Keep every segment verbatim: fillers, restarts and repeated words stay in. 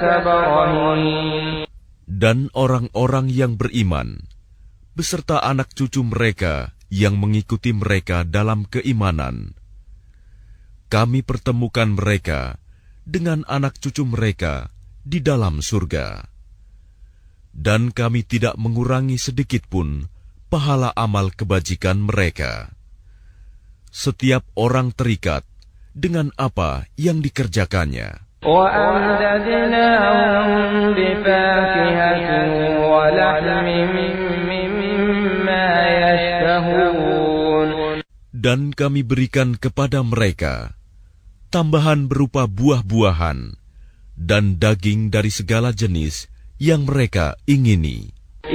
Dan orang-orang yang beriman, beserta anak cucu mereka yang mengikuti mereka dalam keimanan, kami pertemukan mereka dengan anak cucu mereka di dalam surga. Dan kami tidak mengurangi sedikitpun pahala amal kebajikan mereka. Setiap orang terikat dengan apa yang dikerjakannya. Dan kami berikan kepada mereka tambahan berupa buah-buahan dan daging dari segala jenis yang mereka ingini.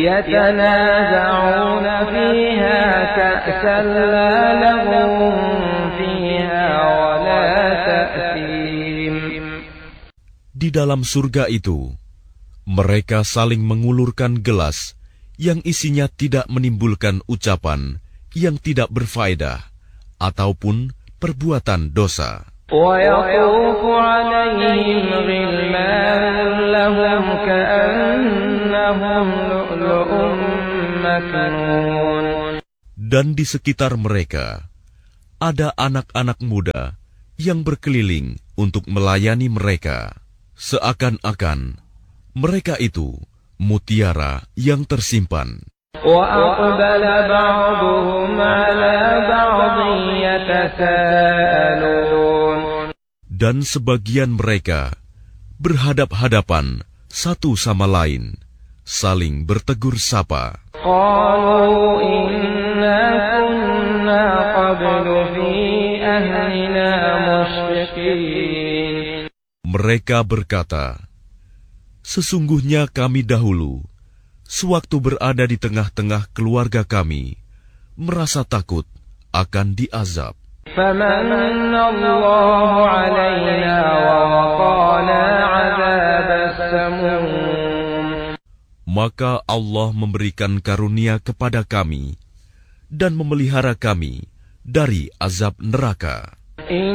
Di dalam surga itu, mereka saling mengulurkan gelas yang isinya tidak menimbulkan ucapan yang tidak berfaedah ataupun perbuatan dosa. Dan di sekitar mereka ada anak-anak muda yang berkeliling untuk melayani mereka, seakan-akan mereka itu mutiara yang tersimpan. Dan sebagian mereka berhadap-hadapan satu sama lain, saling bertegur sapa. Mereka berkata, sesungguhnya kami dahulu, sewaktu berada di tengah-tengah keluarga kami, merasa takut akan diazab. Maka Allah memberikan karunia kepada kami dan memelihara kami dari azab neraka.